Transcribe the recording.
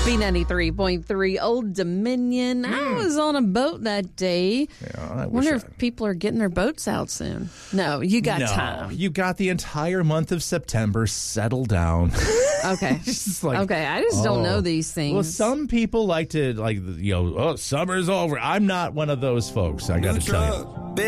B93.3 Old Dominion. I was on a boat that day. Yeah, I wonder if people are getting their boats out soon. No, you got time. You got the entire month of September. Settle down. Okay. Okay, I just don't know these things. Well, some people like to, summer's over. I'm not one of those folks, I got to tell you.